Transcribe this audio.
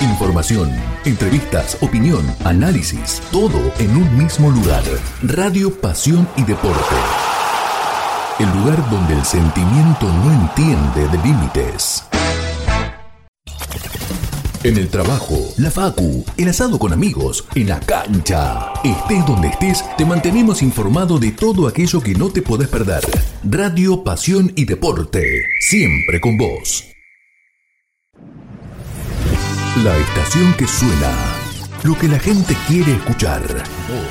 Información, entrevistas, opinión, análisis, todo en un mismo lugar. Radio Pasión y Deporte. El lugar donde el sentimiento no entiende de límites. En el trabajo, la facu, el asado con amigos, en la cancha. Estés donde estés, te mantenemos informado de todo aquello que no te podés perder. Radio Pasión y Deporte, siempre con vos. La estación que suena, lo que la gente quiere escuchar.